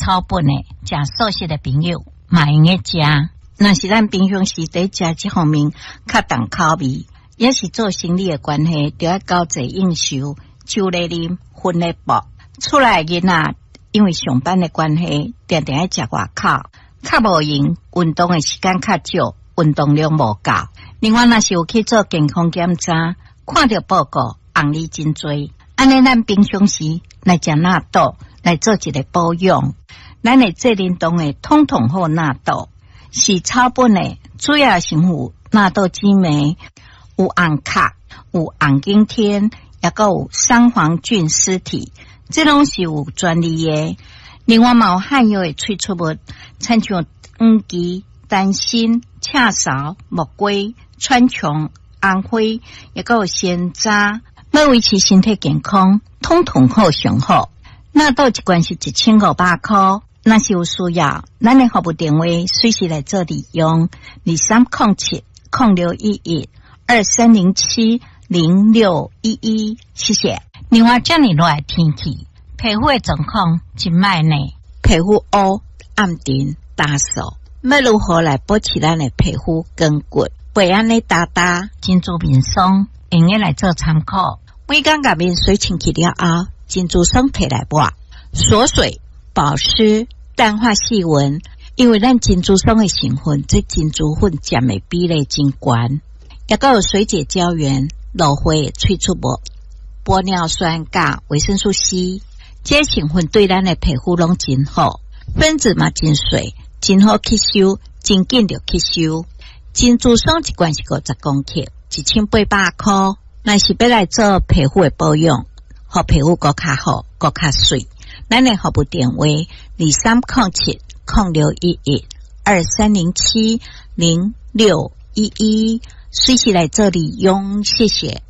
草本的，食素食的朋友嘛用个食。若是咱平常时在食这方面较重口味，也是做生理的关系，就要交济应酬，酒来啉，薰来搏。出来囡仔因为上班的关系，定定爱食外口，较无用，运动的时间较少，运动量无够。另外，若是有去做健康检查，看到报告，红利真多。安尼，咱平常时来食纳豆，来做一个保养。咱的做运动的，统统好纳豆，是草本的，主要成分纳豆激酶，有红卡，有红景天，也个有三黄菌丝体，这拢是有专利的。另外，嘛有含有的萃取物，亲像黄芪、丹心、赤芍、木瓜、川穹、红花，也个有鲜渣，要维持身体健康，统统好上好。纳豆一罐是1500块，若是有需要，咱的服务电话随时来做利用，0307-0611-2307-0611，谢谢。另外，这么热的天气，皮肤的状况真歹呢，皮肤乌、暗沉、干燥，要如何来保持咱的皮肤光滑？袂安尼哒哒，珍珠面霜用个来做参考。每天甲面水清去了后，珍珠霜摕来抹，锁水、保湿、淡化细纹。因为咱珍珠霜的成分，这珍珠粉占的比例真高，也个有水解胶原、芦花的萃取物、玻尿酸甲维生素 C， 这成分对咱的皮肤拢真好，分子嘛真细，真好吸收，真紧就吸收。珍珠霜一罐是50公克，1800块。若是要来做皮肤的保养，互皮肤更较好，更较水，咱的服务电话2307-0611-2307-0611，随时来做利用，谢谢。